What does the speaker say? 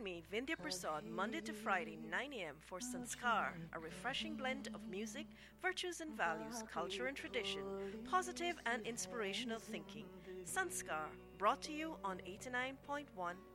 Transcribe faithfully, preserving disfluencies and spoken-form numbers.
me, Vindhya Prasad, Monday to Friday, nine a m for Sanskar, a refreshing blend of music, virtues and values, culture and tradition, positive and inspirational thinking. Sanskar, brought to you on eighty-nine point one